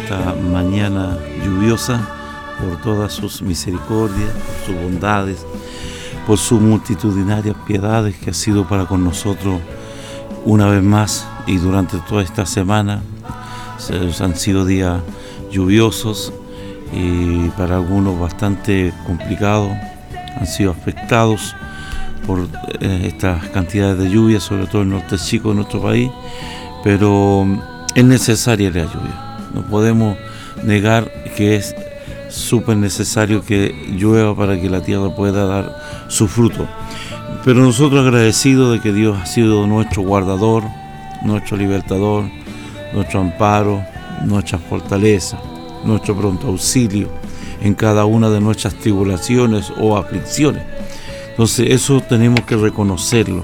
esta mañana lluviosa, por todas sus misericordias, por sus bondades, por sus multitudinarias piedades que ha sido para con nosotros una vez más y durante toda esta semana. Han sido días lluviosos y para algunos bastante complicados, han sido afectados por estas cantidades de lluvia, sobre todo en el norte chico de nuestro país, pero es necesaria la lluvia. No podemos negar que es súper necesario que llueva para que la tierra pueda dar su fruto. Pero nosotros agradecidos de que Dios ha sido nuestro guardador, nuestro libertador, nuestro amparo, nuestra fortaleza, nuestro pronto auxilio en cada una de nuestras tribulaciones o aflicciones. Entonces eso tenemos que reconocerlo.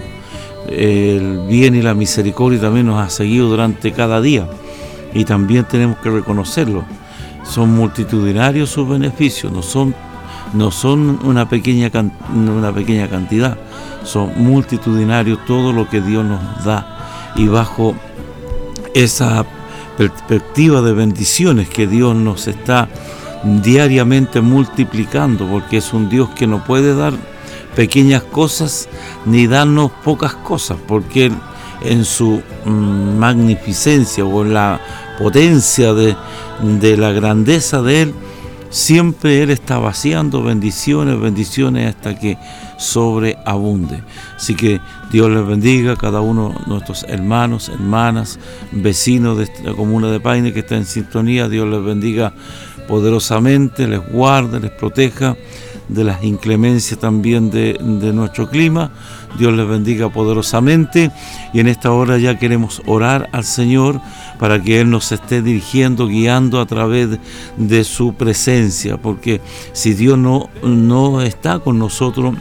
El bien y la misericordia también nos ha seguido durante cada día y también tenemos que reconocerlo. Son multitudinarios sus beneficios, no son una pequeña cantidad, son multitudinarios todo lo que Dios nos da, y bajo esa perspectiva de bendiciones que Dios nos está diariamente multiplicando, porque es un Dios que no puede dar pequeñas cosas ni darnos pocas cosas, porque Él, en su magnificencia o en la potencia de la grandeza de Él, siempre Él está vaciando bendiciones hasta que sobreabunde. Así que Dios les bendiga a cada uno de nuestros hermanos, hermanas, vecinos de la comuna de Paine que está en sintonía. Dios les bendiga poderosamente, les guarde, les proteja de las inclemencias también de nuestro clima. Dios les bendiga poderosamente, y en esta hora ya queremos orar al Señor para que Él nos esté dirigiendo, guiando a través de su presencia, porque si Dios no está con nosotros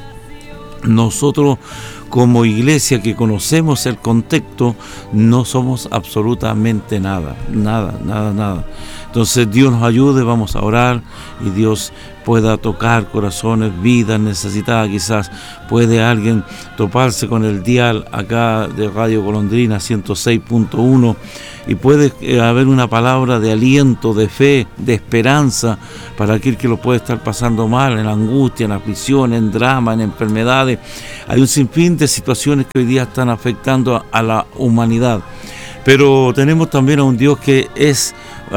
como iglesia que conocemos el contexto, no somos absolutamente nada. Entonces Dios nos ayude, vamos a orar y Dios pueda tocar corazones, vidas necesitadas. Quizás puede alguien toparse con el dial acá de Radio Golondrina 106.1 y puede haber una palabra de aliento, de fe, de esperanza para aquel que lo puede estar pasando mal, en angustia, en aflicción, en drama, en enfermedades. Hay un sinfín de situaciones que hoy día están afectando a la humanidad, pero tenemos también a un Dios que es